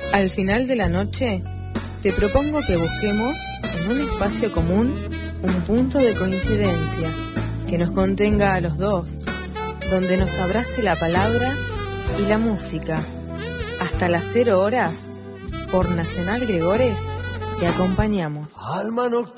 Al final de la noche, te propongo que busquemos en un espacio común un punto de coincidencia que nos contenga a los dos, donde nos abrace la palabra y la música. Hasta las 0 horas, por Nacional Gregores, te acompañamos. Alma nocturna.